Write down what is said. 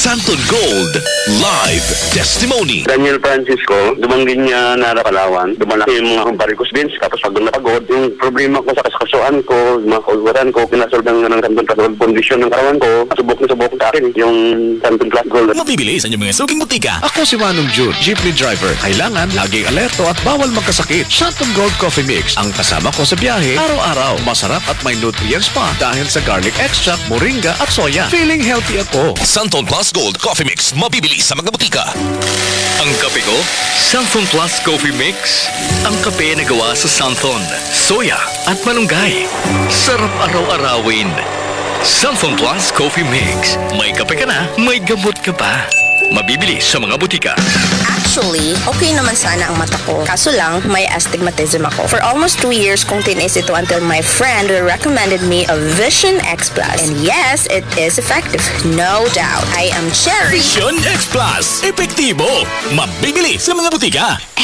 Santon Gold Live Testimony. Daniel Francisco, dumanggin niya na Palawan. Dumalaki yung mga varicose veins, tapos pagod na pagod. Yung problema ko sa kaskasuan ko, yung mga kauluran ko, pinasolve ng Santon Plus Gold condition ng katawan ko. Subok na subok sa akin yung Santon Plus Gold. Mabibili sa inyong mga suking butika. Ako si Manong June, jeepney driver. Kailangan laging alerto at bawal magkasakit. Santon Gold Coffee Mix ang kasama ko sa biyahe araw-araw. Masarap at may nutrients pa dahil sa garlic extract, moringa at soya. Feeling healthy ako. Santon Plus Gold Coffee Mix. Mabibili sa mga butika. Ang kape ko, Santon Plus Coffee Mix. Ang kape na gawa sa Santon, soya at malunggay. Sarap araw-arawin. Santon Plus Coffee Mix. May kape ka na, may gamot ka pa. Mabibili sa mga butika. Actually, okay naman sana ang mata ko. Kaso lang, may astigmatism ako. For almost 2 years kong tinis ito until my friend recommended me a Vision X Plus. And yes, it is effective. No doubt. I am Cherry. Vision X Plus. Epektibo. Mabibili sa mga butika.